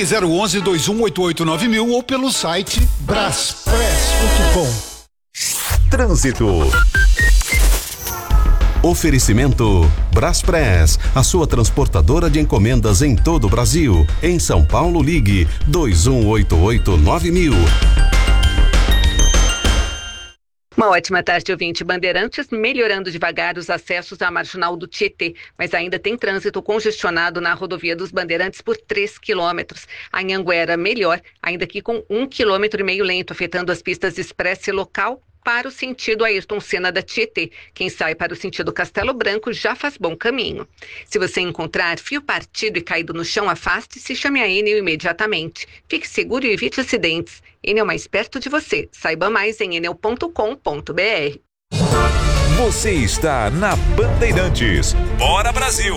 Ligue 011-2188-9000 ou pelo site braspress.com. Trânsito. Oferecimento Braspress, a sua transportadora de encomendas em todo o Brasil. Em São Paulo, ligue 2188-9000. Uma ótima tarde, ouvinte. Bandeirantes melhorando devagar os acessos à marginal do Tietê, mas ainda tem trânsito congestionado na rodovia dos Bandeirantes por 3 quilômetros. A Anhanguera melhor, ainda que com 1,5 km lento, afetando as pistas express local para o sentido Ayrton Senna da Tietê. Quem sai para o sentido Castelo Branco já faz bom caminho. Se você encontrar fio partido e caído no chão, afaste-se e chame a Enel imediatamente. Fique seguro e evite acidentes. Enel mais perto de você. Saiba mais em enel.com.br. Você está na Bandeirantes. Bora Brasil!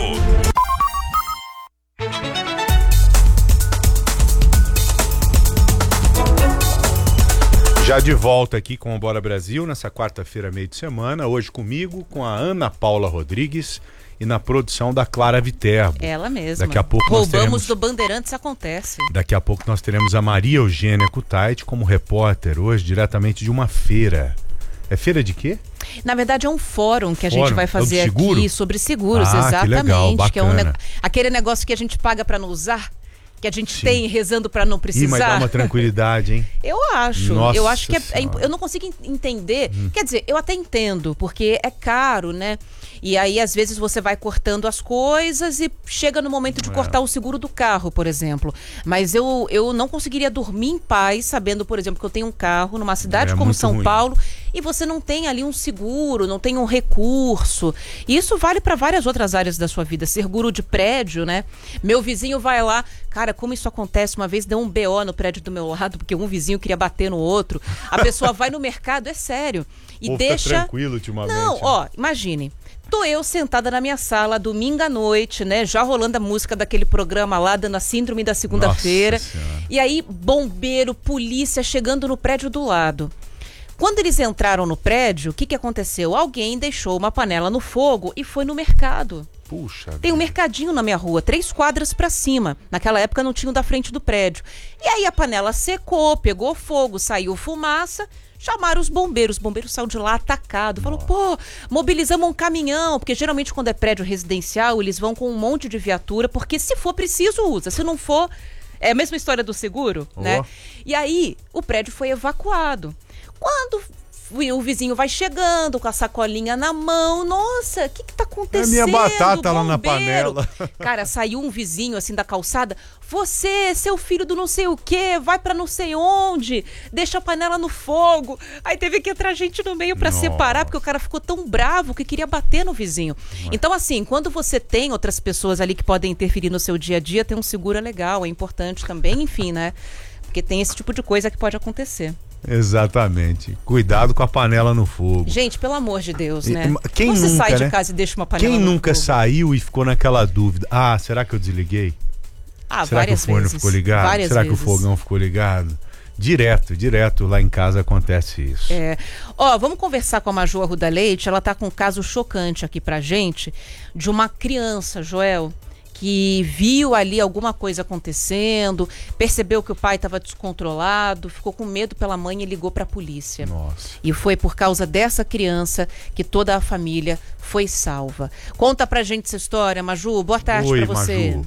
Já de volta aqui com o Bora Brasil, nessa quarta-feira, meio de semana, hoje comigo, com a Ana Paula Rodrigues e na produção da Clara Viterbo. Ela mesma. Daqui a pouco Roubamos do Bandeirantes, acontece. Daqui a pouco nós teremos a Maria Eugênia Kutaiti como repórter, hoje diretamente de uma feira. É feira de quê? Na verdade é um fórum que a gente vai fazer aqui sobre seguros, exatamente. Que legal, bacana. Que é aquele negócio que a gente paga para não usar, que a gente tem rezando para não precisar. Mas dá uma tranquilidade, hein? Eu acho. Nossa, eu acho que eu não consigo entender. Quer dizer, eu até entendo, porque é caro, né? E aí, às vezes, você vai cortando as coisas e chega no momento de cortar o seguro do carro, por exemplo. Mas eu não conseguiria dormir em paz sabendo, por exemplo, que eu tenho um carro numa cidade como São Paulo e você não tem ali um seguro, não tem um recurso. E isso vale para várias outras áreas da sua vida. Seguro de prédio, né? Meu vizinho vai lá. Cara, como isso acontece? Uma vez deu um BO no prédio do meu lado, porque um vizinho queria bater no outro. A pessoa vai no mercado, é sério. E deixa... Tá tranquilo ultimamente. Não, ó, imagine. Tô eu sentada na minha sala, domingo à noite, né? Já rolando a música daquele programa lá, dando a síndrome da segunda-feira. E aí, bombeiro, polícia chegando no prédio do lado. Quando eles entraram no prédio, o que aconteceu? Alguém deixou uma panela no fogo e foi no mercado. Puxa. Tem um mercadinho na minha rua, 3 quadras pra cima. Naquela época não tinha o da frente do prédio. E aí a panela secou, pegou fogo, saiu fumaça. Chamaram os bombeiros saiu de lá atacado, falou, mobilizamos um caminhão, porque geralmente quando é prédio residencial, eles vão com um monte de viatura, porque se for preciso, usa, se não for, é a mesma história do seguro, né? E aí, o prédio foi evacuado. Quando o vizinho vai chegando com a sacolinha na mão, nossa, o que tá acontecendo? É minha batata lá na panela. Cara, saiu um vizinho assim da calçada, você, seu filho do não sei o quê, vai pra não sei onde, deixa a panela no fogo. Aí teve que entrar gente no meio pra separar, porque o cara ficou tão bravo que queria bater no vizinho. Então assim, quando você tem outras pessoas ali que podem interferir no seu dia a dia, ter um seguro é legal, é importante também, enfim, né? Porque tem esse tipo de coisa que pode acontecer. Exatamente. Cuidado com a panela no fogo. Gente, pelo amor de Deus, né? Quem você nunca, sai de casa e deixa uma panela Quem no nunca fogo? saiu e ficou naquela dúvida? Ah, será que eu desliguei? Será que o forno ficou ligado? Será que o fogão ficou ligado? Direto lá em casa acontece isso. Vamos conversar com a Maju Arruda Leite. Ela tá com um caso chocante aqui pra gente de uma criança, Joel, que viu ali alguma coisa acontecendo, percebeu que o pai estava descontrolado, ficou com medo pela mãe e ligou para a polícia. Nossa. E foi por causa dessa criança que toda a família foi salva. Conta pra gente essa história, Maju. Boa tarde para você. Maju.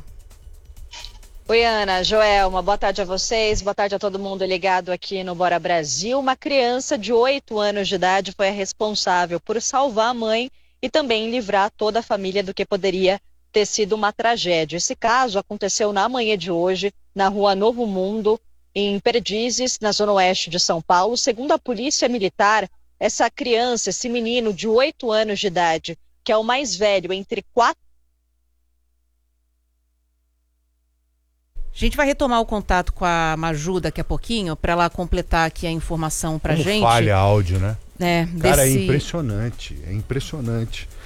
Oi, Ana, Joel, uma boa tarde a vocês, boa tarde a todo mundo ligado aqui no Bora Brasil. Uma criança de 8 anos de idade foi a responsável por salvar a mãe e também livrar toda a família do que poderia ter sido uma tragédia. Esse caso aconteceu na manhã de hoje, na rua Novo Mundo, em Perdizes, na zona oeste de São Paulo. Segundo a polícia militar, essa criança, esse menino de 8 anos de idade, que é o mais velho entre 4... A gente vai retomar o contato com a Maju daqui a pouquinho, para ela completar aqui a informação pra gente. Falha áudio, né? É, Cara, é impressionante,